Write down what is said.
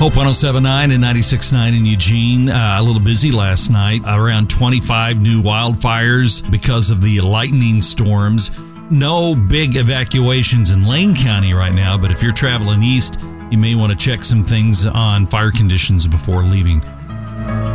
Hope 107.9 and 96.9 in Eugene. A little busy last night. Around 25 new wildfires because of the lightning storms. No big evacuations in Lane County right now, but if you're traveling east, you may want to check some things on fire conditions before leaving.